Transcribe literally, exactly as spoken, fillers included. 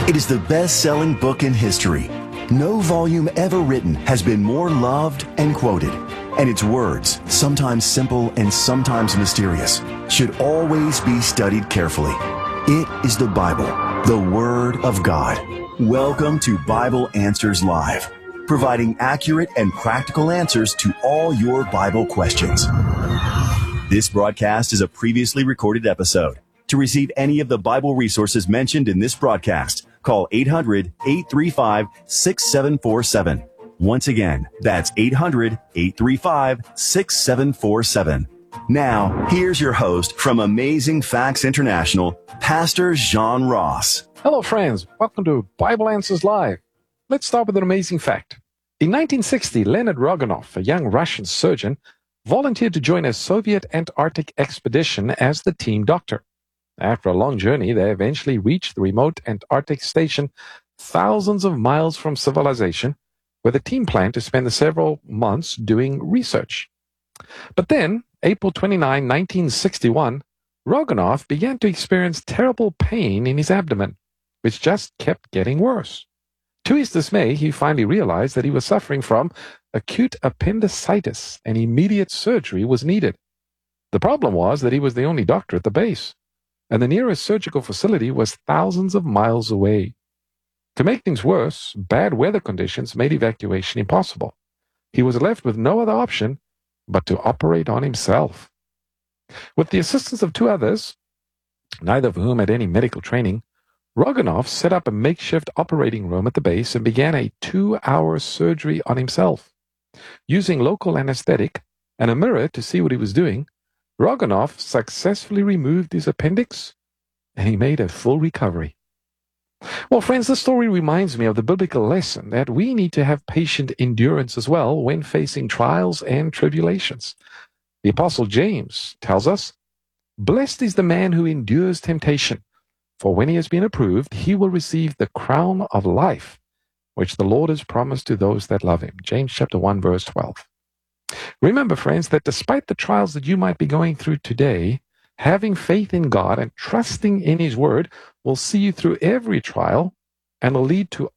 It is the best-selling book in history. No volume ever written has been more loved and quoted. And its words, sometimes simple and sometimes mysterious, should always be studied carefully. It is the Bible, the Word of God. Welcome to Bible Answers Live, providing accurate and practical answers to all your Bible questions. This broadcast is a previously recorded episode. To receive any of the Bible resources mentioned in this broadcast, call eight hundred, eight three five, six seven four seven. Once again, that's eight hundred, eight three five, six seven four seven. Now, here's your host from Amazing Facts International, Pastor John Ross. Hello, friends. Welcome to Bible Answers Live. Let's start with an amazing fact. In nineteen sixty, Leonid Roganov, a young Russian surgeon, volunteered to join a Soviet Antarctic expedition as the team doctor. After a long journey, they eventually reached the remote Antarctic station thousands of miles from civilization, where the team planned to spend the several months doing research. But then, April twenty-ninth, nineteen sixty-one, Roganov began to experience terrible pain in his abdomen, which just kept getting worse. To his dismay, he finally realized that he was suffering from acute appendicitis and immediate surgery was needed. The problem was that he was the only doctor at the base, and the nearest surgical facility was thousands of miles away. To make things worse, bad weather conditions made evacuation impossible. He was left with no other option but to operate on himself. With the assistance of two others, neither of whom had any medical training, Roganov set up a makeshift operating room at the base and began a two-hour surgery on himself. Using local anesthetic and a mirror to see what he was doing, Roganov successfully removed his appendix, and he made a full recovery. Well, friends, this story reminds me of the biblical lesson that we need to have patient endurance as well when facing trials and tribulations. The Apostle James tells us, "Blessed is the man who endures temptation, for when he has been approved, he will receive the crown of life, which the Lord has promised to those that love him." James chapter one, verse twelve. Remember, friends, that despite the trials that you might be going through today, having faith in God and trusting in His Word will see you through every trial and will lead to